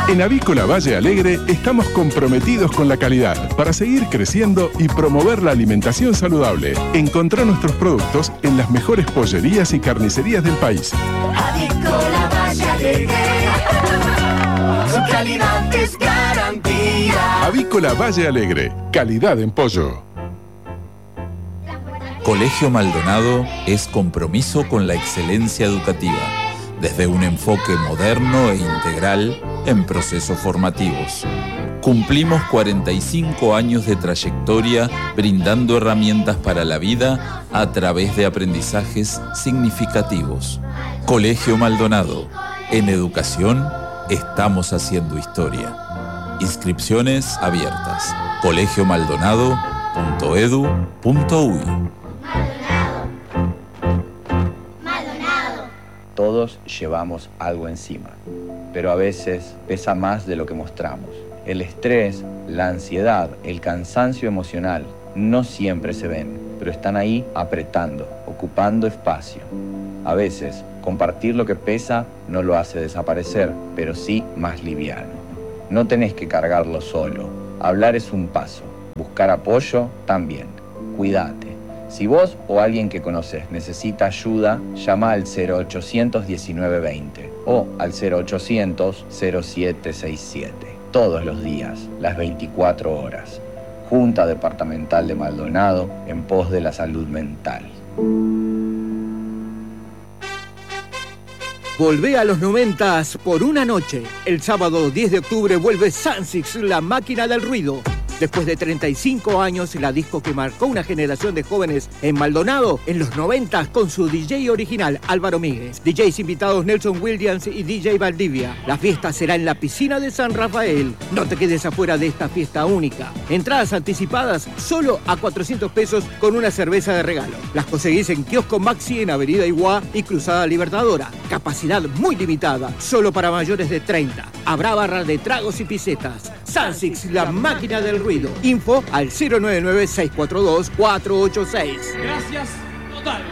En Avícola Valle Alegre estamos comprometidos con la calidad para seguir creciendo y promover la alimentación saludable. Encontrá nuestros productos en las mejores pollerías y carnicerías del país. Avícola Valle Alegre, su calidad es garantía. Avícola Valle Alegre, calidad en pollo. Colegio Maldonado es compromiso con la excelencia educativa, desde un enfoque moderno e integral en procesos formativos. Cumplimos 45 años de trayectoria brindando herramientas para la vida a través de aprendizajes significativos. Colegio Maldonado, en educación estamos haciendo historia. Inscripciones abiertas. colegiomaldonado.edu.uy. Todos llevamos algo encima, pero a veces pesa más de lo que mostramos. El estrés, la ansiedad, el cansancio emocional no siempre se ven, pero están ahí apretando, ocupando espacio. A veces, compartir lo que pesa no lo hace desaparecer, pero sí más liviano. No tenés que cargarlo solo. Hablar es un paso. Buscar apoyo también. Cuídate. Si vos o alguien que conoces necesita ayuda, llama al 0800 1920 o al 0800 0767. Todos los días, las 24 horas. Junta Departamental de Maldonado en pos de la salud mental. Volvé a los 90s por una noche. El sábado 10 de octubre vuelve Sansix, la máquina del ruido. Después de 35 años, la disco que marcó una generación de jóvenes en Maldonado en los 90 con su DJ original, Álvaro Míguez. DJs invitados Nelson Williams y DJ Valdivia. La fiesta será en la piscina de San Rafael. No te quedes afuera de esta fiesta única. Entradas anticipadas solo a 400 pesos con una cerveza de regalo. Las conseguís en Kiosco Maxi en Avenida Iguá y Cruzada Libertadora. Capacidad muy limitada, solo para mayores de 30. Habrá barra de tragos y pisetas. Sansix, la máquina del ruido. Info al 099-642-486. Gracias totales.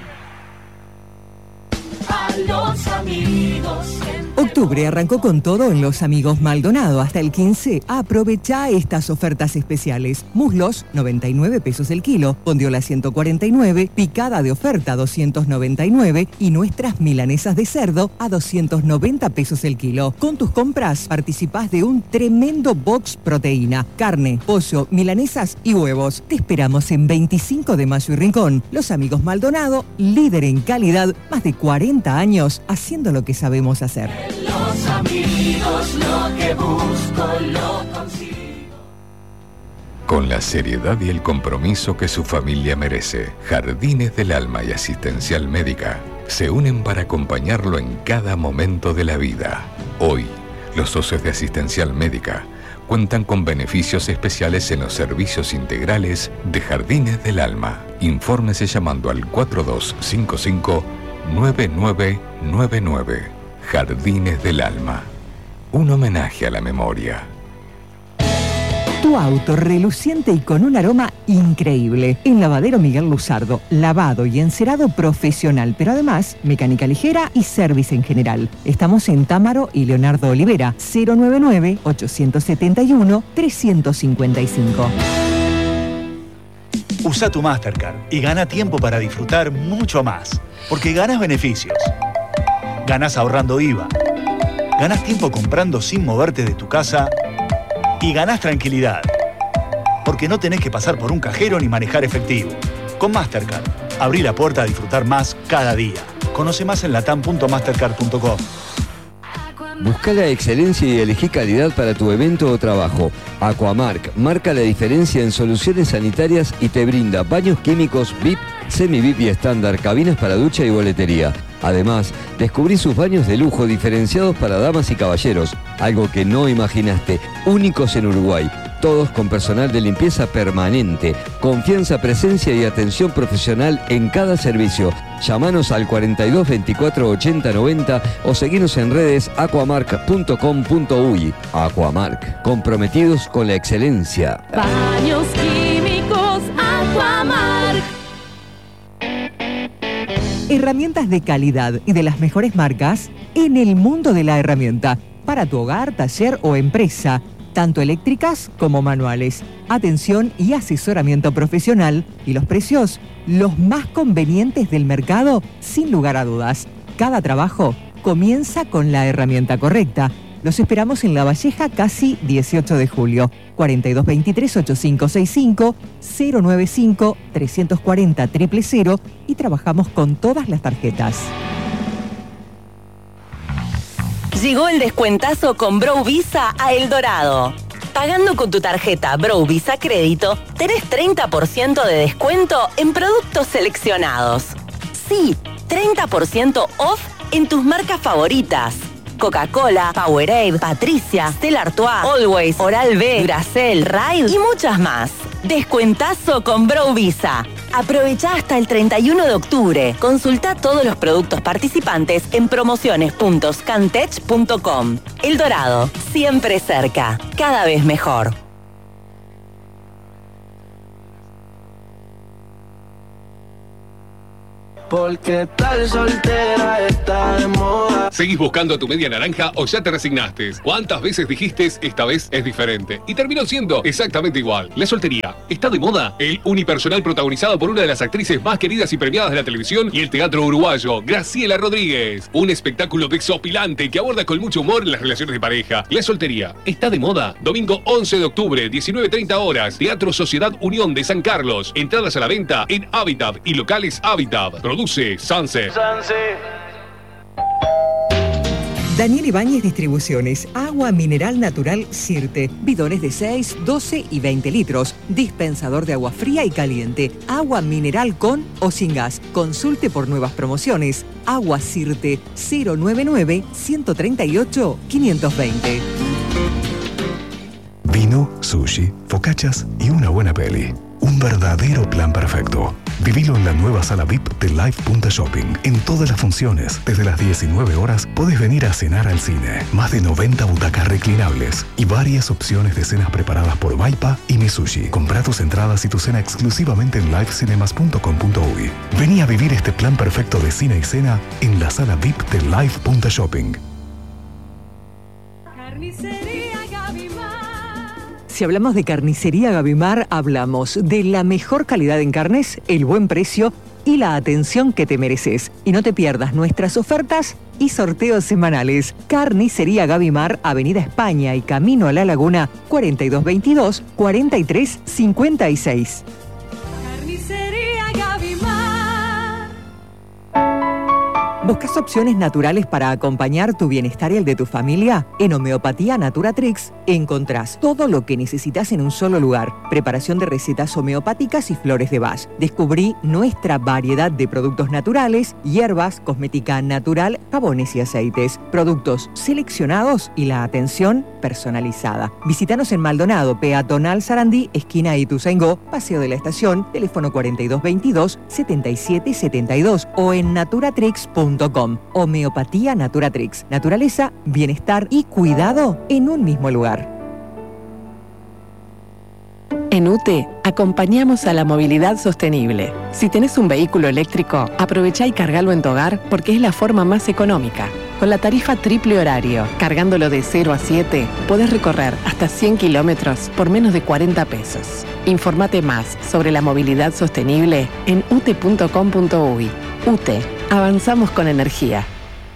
A los amigos. Octubre arrancó con todo en Los Amigos Maldonado. Hasta el 15, aprovecha estas ofertas especiales. Muslos, 99 pesos el kilo. Bondiola, 149. Picada de oferta, 299. Y nuestras milanesas de cerdo, a 290 pesos el kilo. Con tus compras, participás de un tremendo box proteína. Carne, pollo, milanesas y huevos. Te esperamos en 25 de Mayo y Rincón. Los Amigos Maldonado, líder en calidad, más de 40 años haciendo lo que sabemos hacer. Los amigos, lo que busco, lo consigo. Con la seriedad y el compromiso que su familia merece, Jardines del Alma y Asistencial Médica se unen para acompañarlo en cada momento de la vida. Hoy, los socios de Asistencial Médica cuentan con beneficios especiales en los servicios integrales de Jardines del Alma. Infórmese llamando al 4255-9999. Jardines del Alma. Un homenaje a la memoria. Tu auto reluciente y con un aroma increíble. En Lavadero Miguel Luzardo, lavado y encerado profesional, pero además mecánica ligera y service en general. Estamos en Támaro y Leonardo Olivera, 099-871-355. Usa tu Mastercard y gana tiempo para disfrutar mucho más, porque ganas beneficios. Ganás ahorrando IVA, ganás tiempo comprando sin moverte de tu casa y ganás tranquilidad, porque no tenés que pasar por un cajero ni manejar efectivo. Con Mastercard, abrí la puerta a disfrutar más cada día. Conoce más en latam.mastercard.com. Busca la excelencia y elegí calidad para tu evento o trabajo. Aquamark marca la diferencia en soluciones sanitarias y te brinda baños químicos VIP, semi-VIP y estándar, cabinas para ducha y boletería. Además, descubrí sus baños de lujo diferenciados para damas y caballeros, algo que no imaginaste, únicos en Uruguay. Todos con personal de limpieza permanente, confianza, presencia y atención profesional en cada servicio. Llámanos al 42 24 80 90 o seguinos en redes aquamark.com.uy. Aquamark, comprometidos con la excelencia. Baños químicos Aquamark. Herramientas de calidad y de las mejores marcas en el mundo de la herramienta. para tu hogar, taller o empresa, tanto eléctricas como manuales. Atención y asesoramiento profesional y los precios, los más convenientes del mercado, sin lugar a dudas. Cada trabajo comienza con la herramienta correcta. Los esperamos en La Valleja, casi 18 de julio. 4223-8565, 095-340-000 y trabajamos con todas las tarjetas. Llegó el descuentazo con Bro Visa a El Dorado. Pagando con tu tarjeta Bro Visa Crédito, tenés 30% de descuento en productos seleccionados. Sí, 30% off en tus marcas favoritas. Coca-Cola, Powerade, Patricia, Stella Artois, Always, Oral-B, Duracell, Raid y muchas más. Descuentazo con Bro Visa. Aprovecha hasta el 31 de octubre. Consulta todos los productos participantes en promociones.scantech.com. El Dorado, siempre cerca, cada vez mejor. Porque tal soltera está de moda. ¿Seguís buscando tu media naranja o ya te resignaste? ¿Cuántas veces dijiste esta vez es diferente? Y terminó siendo exactamente igual. La soltería está de moda. El unipersonal protagonizado por una de las actrices más queridas y premiadas de la televisión y el teatro uruguayo, Graciela Rodríguez. Un espectáculo desopilante que aborda con mucho humor las relaciones de pareja. La soltería está de moda. Domingo 11 de octubre, 19:30 horas. Teatro Sociedad Unión de San Carlos. Entradas a la venta en Habitat y locales Habitat. Produce Sunset. Daniel Ibáñez Distribuciones, agua mineral natural Sirte, bidones de 6, 12 y 20 litros, dispensador de agua fría y caliente, agua mineral con o sin gas. Consulte por nuevas promociones. Agua Sirte, 099-138-520. Vino, sushi, focaccias y una buena peli. Un verdadero plan perfecto. Vivilo en la nueva sala VIP de Live Punta Shopping. En todas las funciones, desde las 19 horas, podés venir a cenar al cine. Más de 90 butacas reclinables y varias opciones de cenas preparadas por Vaipa y Misushi. Comprá tus entradas y tu cena exclusivamente en livecinemas.com.uy. Vení a vivir este plan perfecto de cine y cena en la sala VIP de Live Punta Shopping. Si hablamos de Carnicería Gavimar, hablamos de la mejor calidad en carnes, el buen precio y la atención que te mereces. Y no te pierdas nuestras ofertas y sorteos semanales. Carnicería Gavimar, Avenida España y Camino a la Laguna, 4222-4356. Carnicería Gavimar. ¿Buscas opciones naturales para acompañar tu bienestar y el de tu familia? En Homeopatía Naturatrix encontrás todo lo que necesitas en un solo lugar. Preparación de recetas homeopáticas y flores de Bach. Descubrí nuestra variedad de productos naturales, hierbas, cosmética natural, jabones y aceites. Productos seleccionados y la atención personalizada. Visítanos en Maldonado, Peatonal Sarandí, esquina Ituzaingó, Paseo de la Estación, teléfono 4222-7772 o en naturatrix.com. Homeopatía Naturatrix. Naturaleza, bienestar y cuidado en un mismo lugar. En UTE acompañamos a la movilidad sostenible. Si tenés un vehículo eléctrico, aprovechá y cargalo en tu hogar porque es la forma más económica. Con la tarifa triple horario, cargándolo de 0 a 7, podés recorrer hasta 100 kilómetros por menos de 40 pesos. Informate más sobre la movilidad sostenible en ute.com.uy. UTE, avanzamos con energía.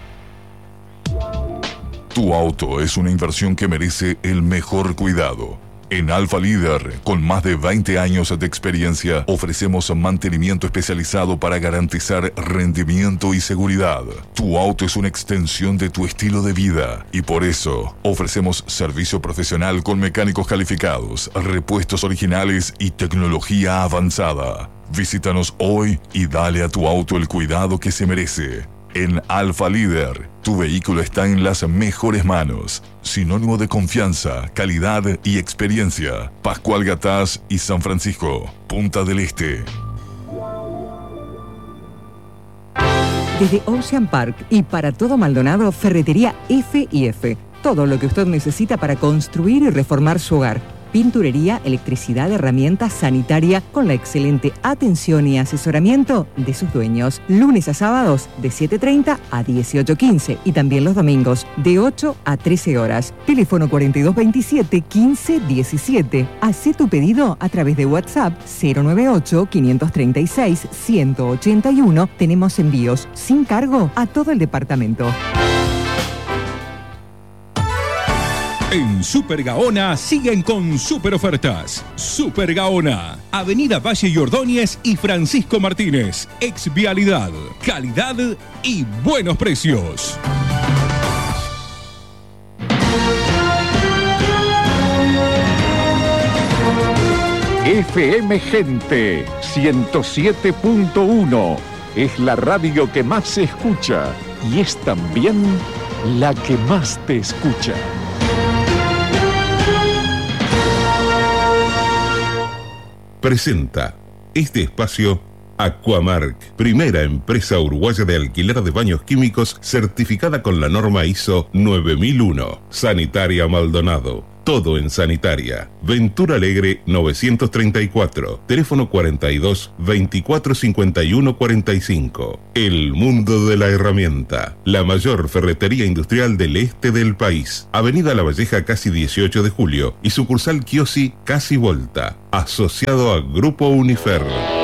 Tu auto es una inversión que merece el mejor cuidado. En Alfa Líder, con más de 20 años de experiencia, ofrecemos mantenimiento especializado para garantizar rendimiento y seguridad. Tu auto es una extensión de tu estilo de vida y por eso ofrecemos servicio profesional con mecánicos calificados, repuestos originales y tecnología avanzada. Visítanos hoy y dale a tu auto el cuidado que se merece. En Alfa Líder, tu vehículo está en las mejores manos. Sinónimo de confianza, calidad y experiencia. Pascual Gatás y San Francisco, Punta del Este. Desde Ocean Park y para todo Maldonado, Ferretería F&F. Todo lo que usted necesita para construir y reformar su hogar. pinturería, electricidad, herramientas, sanitaria, con la excelente atención y asesoramiento de sus dueños. Lunes a sábados de 7:30 a 18:15 y también los domingos de 8 a 13 horas. Teléfono 4227-1517. Hacé tu pedido a través de WhatsApp 098-536-181. Tenemos envíos sin cargo a todo el departamento. En Super Gaona siguen con super ofertas. Super Gaona, Avenida Valle y Ordóñez y Francisco Martínez. Ex Vialidad, calidad y buenos precios. FM Gente 107.1 es la radio que más se escucha y es también la que más te escucha. Presenta este espacio Aquamark, primera empresa uruguaya de alquiler de baños químicos certificada con la norma ISO 9001. Sanitaria Maldonado, todo en sanitaria. Ventura Alegre 934, teléfono 42 24 51 45. El mundo de la herramienta, la mayor ferretería industrial del este del país. Avenida La Valleja casi 18 de julio y sucursal Kiosi casi Volta, asociado a Grupo Unifer.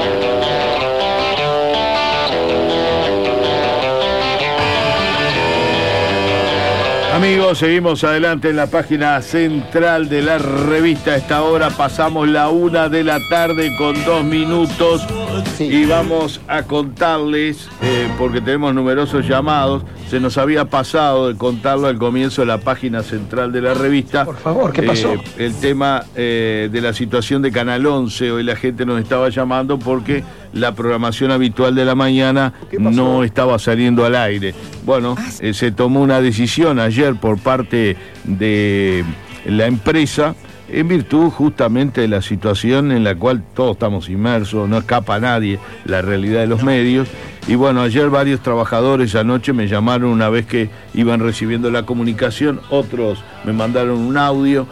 Amigos, seguimos adelante en la página central de la revista. A esta hora pasamos la 1 de la tarde con 2 minutos y vamos a contarles, porque tenemos numerosos llamados, se nos había pasado de contarlo al comienzo de la página central de la revista. Por favor, ¿qué pasó? El tema de la situación de Canal 11. Hoy la gente nos estaba llamando porque la programación habitual de la mañana no estaba saliendo al aire. Bueno, se tomó una decisión ayer por parte de la empresa en virtud justamente de la situación en la cual todos estamos inmersos, no escapa a nadie la realidad de los medios. Y bueno, ayer varios trabajadores anoche me llamaron una vez que iban recibiendo la comunicación, otros me mandaron un audio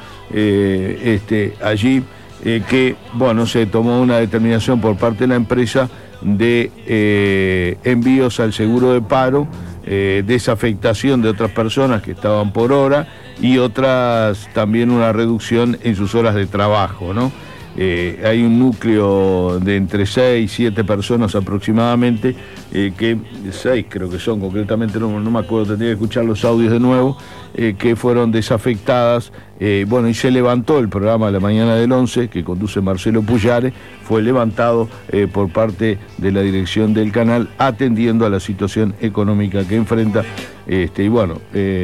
allí. Que, bueno, se tomó una determinación por parte de la empresa de envíos al seguro de paro, desafectación de otras personas que estaban por hora y otras también una reducción en sus horas de trabajo, ¿no? Hay un núcleo de entre 6 y 7 personas aproximadamente, que 6 creo que son concretamente, no me acuerdo, tendría que escuchar los audios de nuevo, que fueron desafectadas. Bueno, y se levantó el programa de la mañana del 11, que conduce Marcelo Puyare, fue levantado por parte de la dirección del canal, atendiendo a la situación económica que enfrenta. Y bueno,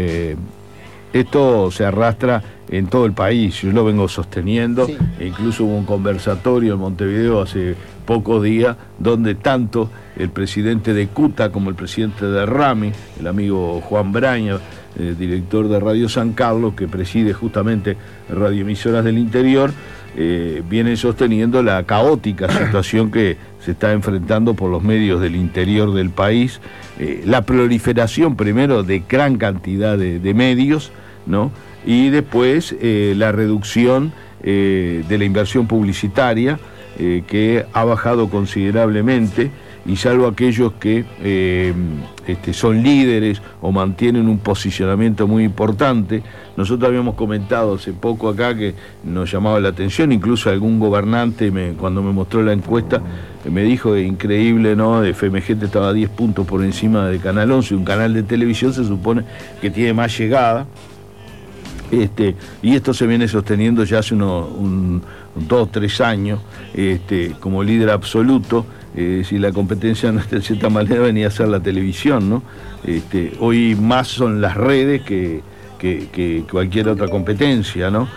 esto se arrastra en todo el país, yo lo vengo sosteniendo, sí. E incluso hubo un conversatorio en Montevideo hace pocos días, donde tanto el presidente de CUTA como el presidente de RAMI, el amigo Juan Braña, director de Radio San Carlos, que preside justamente radioemisoras del interior, vienen sosteniendo la caótica situación que se está enfrentando por los medios del interior del país, la proliferación primero de gran cantidad de medios, ¿no? Y después la reducción de la inversión publicitaria, que ha bajado considerablemente, y salvo aquellos que son líderes o mantienen un posicionamiento muy importante. Nosotros habíamos comentado hace poco acá que nos llamaba la atención, incluso algún gobernante cuando me mostró la encuesta me dijo que increíble, ¿no? FM Gente estaba 10 puntos por encima de Canal 11, un canal de televisión se supone que tiene más llegada. Y esto se viene sosteniendo ya hace 2 o 3 años, como líder absoluto. Si la competencia de cierta manera venía a ser la televisión, ¿no? Hoy más son las redes que cualquier otra competencia, ¿no?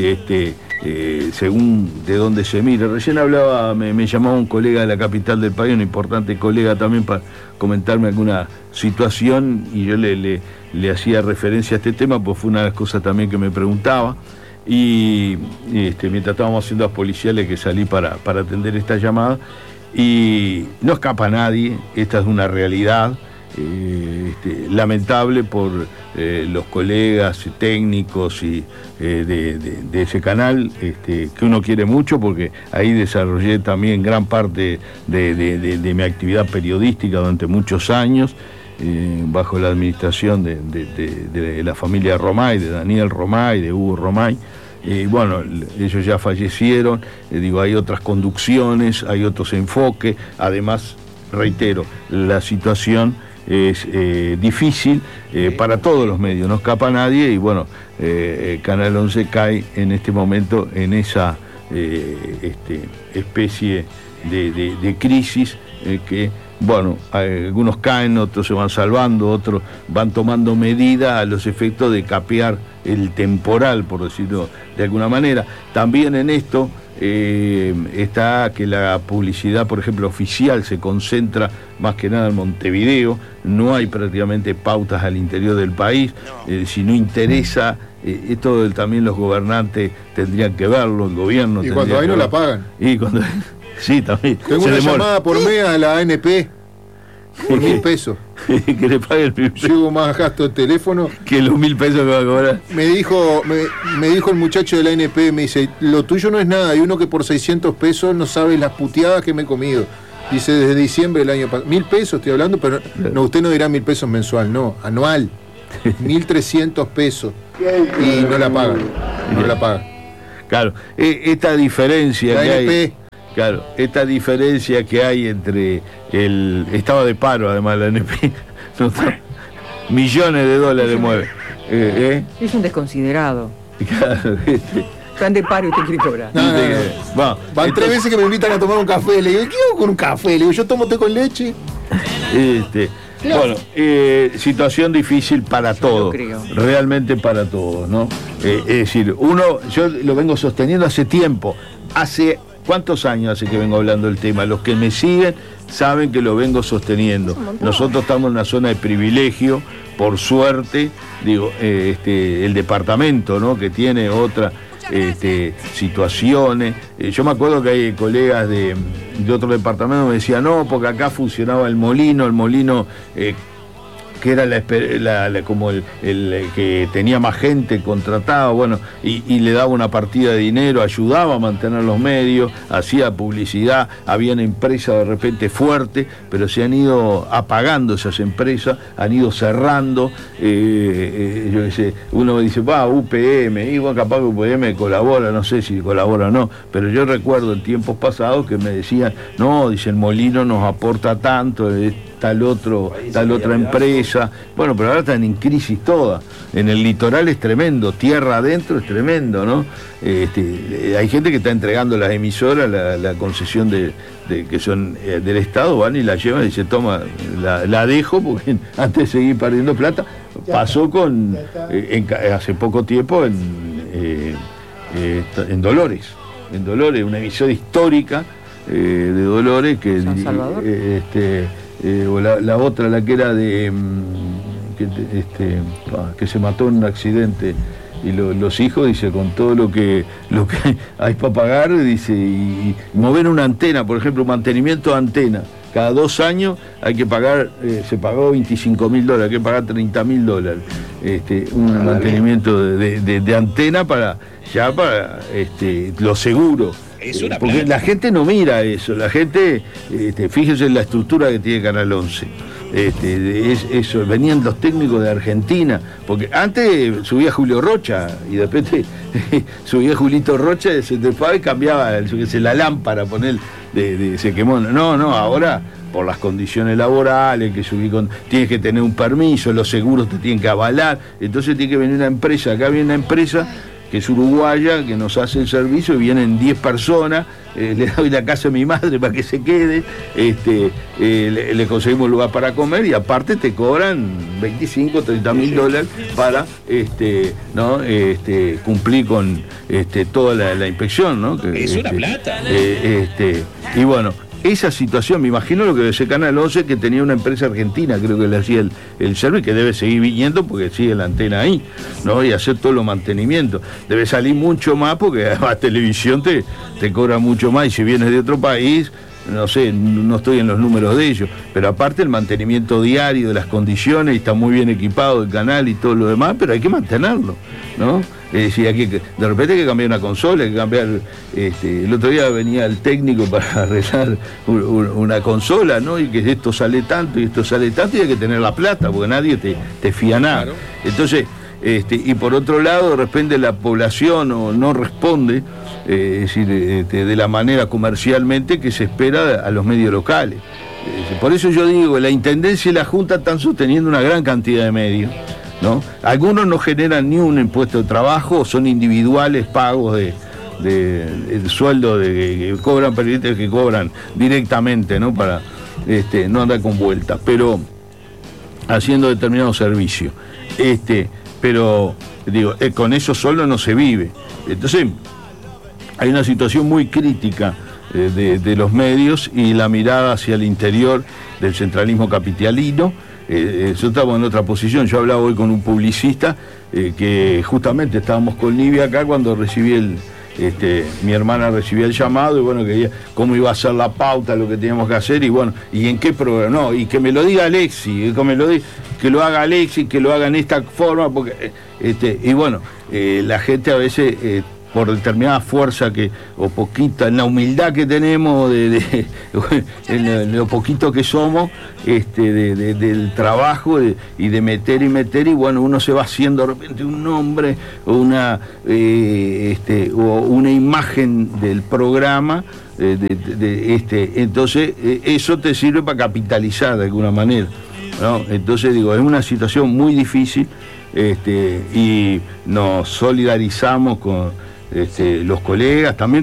Según de dónde se mire. Recién hablaba, me llamaba un colega de la capital del país, un importante colega también, para comentarme alguna situación, y yo le hacía referencia a este tema, pues fue una de las cosas también que me preguntaba. Y mientras estábamos haciendo las policiales, que salí para atender esta llamada, y no escapa a nadie, esta es una realidad. lamentable por los colegas técnicos y de ese canal, que uno quiere mucho, porque ahí desarrollé también gran parte de mi actividad periodística durante muchos años, bajo la administración de la familia Romay, de Daniel Romay, de Hugo Romay. Bueno, ellos ya fallecieron, hay otras conducciones, hay otros enfoques, además, reitero, la situación es difícil para todos los medios, no escapa nadie, y bueno, Canal 11 cae en este momento en esa especie de crisis que, bueno, algunos caen, otros se van salvando, otros van tomando medidas a los efectos de capear el temporal, por decirlo de alguna manera. También en esto está que la publicidad, por ejemplo, oficial, se concentra más que nada en Montevideo, no hay prácticamente pautas al interior del país, si no interesa, esto también los gobernantes tendrían que verlo, el gobierno. Y cuando ahí no la pagan. Y cuando sí, también. Tengo una llamada por mes a la ANP por 1.000 pesos. Que le pague el 1.000 pesos. Llevo más gasto de teléfono que los 1.000 pesos que va a cobrar. Me dijo el muchacho de la ANP, me dice, lo tuyo no es nada, hay uno que por 600 pesos no sabe las puteadas que me he comido. Dice, desde diciembre del año pasado. 1.000 pesos estoy hablando, pero no, usted no dirá 1.000 pesos mensual, no, anual. 1.300 pesos. Y no la pagan. No la pagan. Claro, esta diferencia la que ANP, hay. Claro, esta diferencia que hay entre el estado de paro, además la ANP, millones de dólares mueve. Es un desconsiderado. Claro, Están de paro y te quiere cobrar. No. Van 3 veces que me invitan a tomar un café. Le digo, ¿qué hago con un café? Le digo, yo tomo té con leche. Bueno, situación difícil para todos, realmente para todos, ¿no? Es decir, yo lo vengo sosteniendo hace tiempo, ¿cuántos años hace que vengo hablando del tema? Los que me siguen saben que lo vengo sosteniendo. Nosotros estamos en una zona de privilegio, por suerte, el departamento, ¿no? Que tiene otras situaciones. Yo me acuerdo que hay colegas de otro departamento que me decían, no, porque acá funcionaba el molino que era como el que tenía más gente contratado, bueno, y le daba una partida de dinero, ayudaba a mantener los medios, hacía publicidad, habían empresas de repente fuertes, pero se han ido apagando esas empresas, han ido cerrando, yo qué sé, uno dice, UPM, y bueno, capaz que UPM colabora, no sé si colabora o no, pero yo recuerdo en tiempos pasados que me decían, no, dice, el molino nos aporta tanto, tal otra empresa. Bueno, pero ahora están en crisis todas. En el litoral es tremendo, tierra adentro es tremendo, ¿no? Hay gente que está entregando las emisoras, la concesión que son del Estado, van y la llevan y dicen, toma, la dejo porque antes de seguir perdiendo plata. Pasó hace poco tiempo en Dolores, una emisora histórica de Dolores que San Salvador. O la otra, la que era que se mató en un accidente, y los hijos, dice, con todo lo que hay para pagar, dice, y mover una antena, por ejemplo, mantenimiento de antena, cada 2 años hay que pagar, se pagó $25.000, hay que pagar $30.000, un mantenimiento de antena para los seguros. Porque la gente no mira eso, la gente, fíjense en la estructura que tiene Canal 11. Eso, venían los técnicos de Argentina, porque antes subía Julio Rocha y de repente subía Julito Rocha, se trepaba y cambiaba la lámpara, se quemó. No, ahora por las condiciones laborales, que tienes que tener un permiso, los seguros te tienen que avalar, entonces tiene que venir una empresa, acá viene una empresa que es uruguaya, que nos hace el servicio, y vienen 10 personas, le doy la casa a mi madre para que se quede, le conseguimos lugar para comer, y aparte te cobran $25.000-30.000 para cumplir con toda la inspección, ¿no? Es una plata. Y bueno, esa situación, me imagino lo que debe ser Canal 11, que tenía una empresa argentina, creo que le hacía el servicio, que debe seguir viniendo porque sigue la antena ahí, ¿no? Y hacer todos los mantenimientos. Debe salir mucho más porque la televisión te cobra mucho más, y si vienes de otro país, no sé, no estoy en los números de ellos, pero aparte el mantenimiento diario de las condiciones, está muy bien equipado el canal y todo lo demás, pero hay que mantenerlo, ¿no? Es decir, de repente hay que cambiar una consola, hay que cambiar, el otro día venía el técnico para arreglar una consola, ¿no? Y que esto sale tanto y esto sale tanto, y hay que tener la plata, porque nadie te fía nada. Claro. Entonces, y por otro lado, de repente la población no responde, es decir, de la manera comercialmente que se espera a los medios locales. Por eso yo digo, la Intendencia y la Junta están sosteniendo una gran cantidad de medios, ¿no? Algunos no generan ni un impuesto de trabajo, son individuales pagos el sueldo que cobran periodistas que cobran directamente, ¿no? Para no andar con vueltas, pero haciendo determinados servicios. Pero digo, con eso solo no se vive. Entonces, hay una situación muy crítica de los medios y la mirada hacia el interior del centralismo capitalino. Yo estaba en otra posición. Yo hablaba hoy con un publicista que justamente estábamos con Livia acá cuando recibí mi hermana recibía el llamado y bueno, quería cómo iba a ser la pauta, lo que teníamos que hacer y bueno, y en qué programa, no, y que me lo diga Alexi, que lo haga Alexi, que lo haga en esta forma, porque y bueno, la gente a veces por determinada fuerza o poquita, en la humildad que tenemos, en lo poquito que somos, del trabajo y de meter y bueno, uno se va haciendo de repente un nombre o una imagen del programa, entonces eso te sirve para capitalizar de alguna manera, ¿no? Entonces digo, es una situación muy difícil, y nos solidarizamos con los colegas, también